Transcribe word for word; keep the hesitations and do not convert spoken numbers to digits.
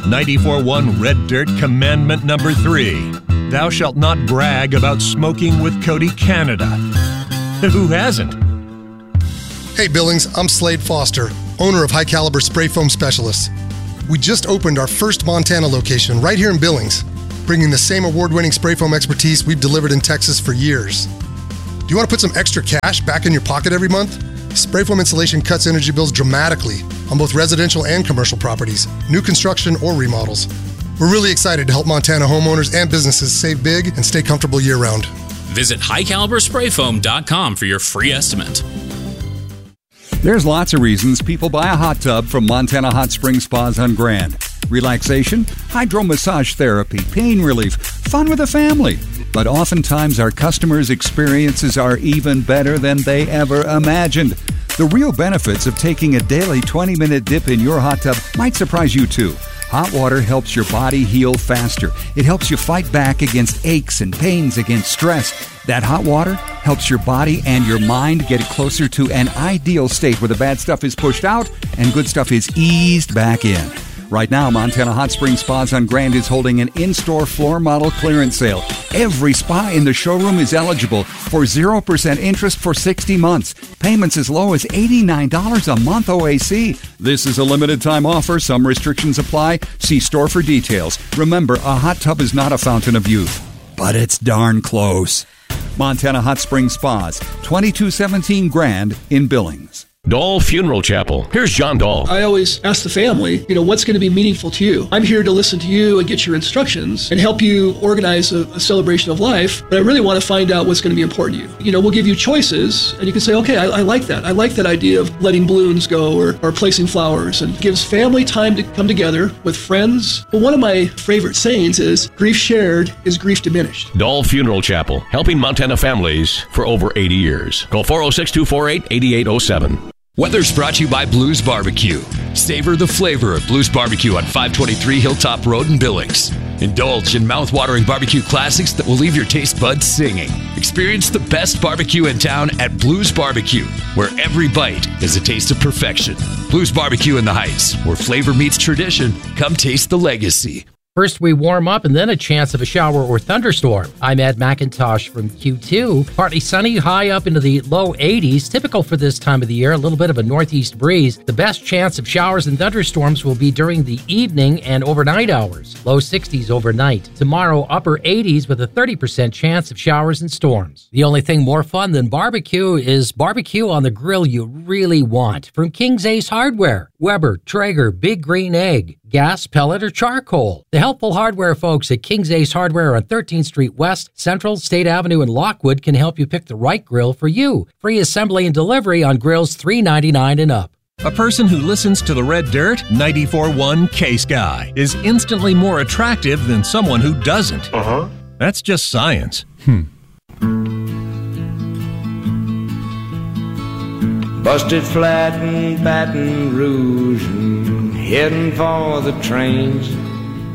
ninety-four point one Red Dirt Commandment number three. Thou shalt not brag about smoking with Cody Canada. Who hasn't? Hey Billings, I'm Slade Foster, owner of High Caliber Spray Foam Specialists. We just opened our first Montana location right here in Billings, bringing the same award-winning spray foam expertise we've delivered in Texas for years. Do you want to put some extra cash back in your pocket every month? Spray foam insulation cuts energy bills dramatically on both residential and commercial properties, new construction or remodels. We're really excited to help Montana homeowners and businesses save big and stay comfortable year-round. Visit high caliber spray foam dot com for your free estimate. There's lots of reasons people buy a hot tub from Montana Hot Spring Spas on Grand. Relaxation, hydro massage therapy, pain relief, fun with the family. But oftentimes our customers' experiences are even better than they ever imagined. The real benefits of taking a daily twenty-minute dip in your hot tub might surprise you too. Hot water helps your body heal faster. It helps you fight back against aches and pains, against stress. That hot water helps your body and your mind get closer to an ideal state where the bad stuff is pushed out and good stuff is eased back in. Right now, Montana Hot Spring Spas on Grand is holding an in-store floor model clearance sale. Every spa in the showroom is eligible for zero percent interest for sixty months. Payments as low as eighty-nine dollars a month O A C. This is a limited time offer. Some restrictions apply. See store for details. Remember, a hot tub is not a fountain of youth, but it's darn close. Montana Hot Spring Spas, twenty-two seventeen Grand in Billings. Dahl Funeral Chapel. Here's John Dahl. I always ask the family, you know, what's going to be meaningful to you? I'm here to listen to you and get your instructions and help you organize a, a celebration of life, but I really want to find out what's going to be important to you. You know, we'll give you choices, and you can say, okay, I, I like that. I like that idea of letting balloons go or, or placing flowers, and gives family time to come together with friends. But one of my favorite sayings is, grief shared is grief diminished. Dahl Funeral Chapel, helping Montana families for over eighty years. Call four oh six, two four eight, eight eight oh seven. Weather's brought to you by Blues Barbecue. Savor the flavor of Blues Barbecue on five twenty-three Hilltop Road in Billings. Indulge in mouth-watering barbecue classics that will leave your taste buds singing. Experience the best barbecue in town at Blues Barbecue, where every bite is a taste of perfection. Blues Barbecue in the Heights, where flavor meets tradition. Come taste the legacy. First, we warm up and then a chance of a shower or thunderstorm. I'm Ed McIntosh from Q two. Partly sunny, high up into the low eighties. Typical for this time of the year, a little bit of a northeast breeze. The best chance of showers and thunderstorms will be during the evening and overnight hours. Low sixties overnight. Tomorrow, upper eighties with a thirty percent chance of showers and storms. The only thing more fun than barbecue is barbecue on the grill you really want. From King's Ace Hardware, Weber, Traeger, Big Green Egg, gas, pellet, or charcoal. The helpful hardware folks at King's Ace Hardware on thirteenth Street West, Central, State Avenue, and Lockwood can help you pick the right grill for you. Free assembly and delivery on grills three ninety-nine and up. A person who listens to the Red Dirt, ninety-four point one K-Sky, is instantly more attractive than someone who doesn't. Uh-huh. That's just science. Hmm. Busted flat in Baton Rouge and heading for the trains.